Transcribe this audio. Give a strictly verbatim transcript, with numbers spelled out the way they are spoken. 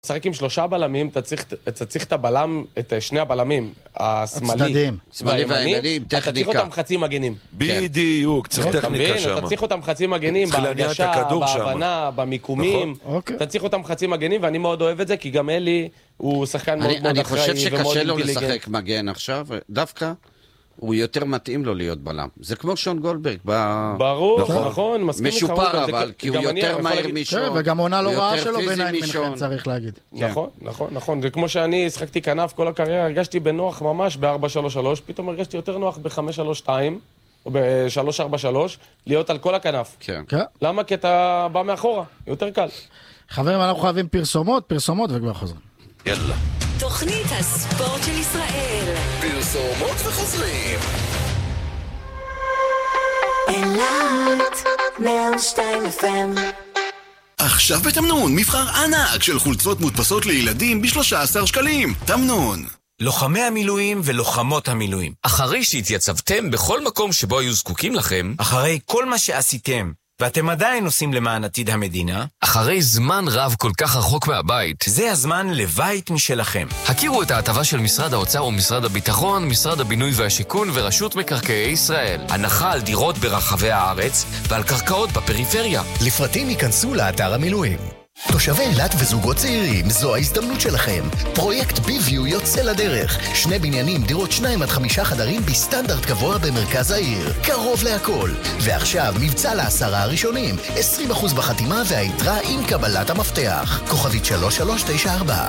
שחק עם שלושה בלמים, אתה צריך, אתה צריך את הבלם, את שני הבלמים, השמאלי והימני, אתה צריך אותם חצי מגנים. בדיוק, צריך טכניקה שם. אתה צריך אותם חצי מגנים, בהרגשה, בהבנה, במיקומים, אתה צריך אותם חצי מגנים, ואני מאוד אוהב את זה, כי גם אלי הוא שחקן מאוד מאוד אחראי ומאוד אינטליגנט. אני חושב שקשה לו לשחק מגן עכשיו, דווקא הוא יותר מתאים לו להיות בלם. זה כמו שון גולדברג. ברור, נכון, מסכים לך. משופר אבל, כי הוא יותר מהר משון. וגם עונה לא רעה שלו ביניים מנחם, צריך להגיד. נכון, נכון, נכון. זה כמו שאני שחקתי כנף כל הקריירה, הרגשתי בנוח ממש ב-ארבע שלוש שלוש, פתאום הרגשתי יותר נוח ב-חמש שלוש שתיים, או ב-שלוש ארבע שלוש, להיות על כל הכנף. כן. למה? כי אתה בא מאחורה, יותר קל. חברים, אנחנו חייבים פרסומות, פרסומות וכבר חוזרים. יאללה. תוכנית הספורט של ישראל. פרסומות וחוזרים. אלת מאה ושתיים אף אם. עכשיו בתמנון, מבחר ענק של חולצות מודפסות לילדים ב-שלושה עשר שקלים. תמנון. לוחמי המילואים ולוחמות המילואים. אחרי שהתייצבתם בכל מקום שבו היו זקוקים לכם, אחרי כל מה שעשיתם, ואתם עדיין עושים למען עתיד המדינה, אחרי זמן רב כל כך רחוק מהבית, זה הזמן לבית משלכם. הכירו את ההטבה של משרד האוצר ומשרד הביטחון, משרד הבינוי והשיכון ורשות מקרקעי ישראל. הנחה על דירות ברחבי הארץ ועל קרקעות בפריפריה. לפרטים ייכנסו לאתר המילואים. תושבי אילת וזוגות צעירים, זו ההזדמנות שלכם. פרויקט ביוויו יוצא לדרך. שני בניינים, דירות שניים עד חמישה חדרים בסטנדרט גבוה במרכז העיר. קרוב להכל. ועכשיו מבצע לעשרה הראשונים. עשרים אחוז בחתימה והיתרה עם קבלת המפתח. כוכבית שלוש שלוש תשע ארבע.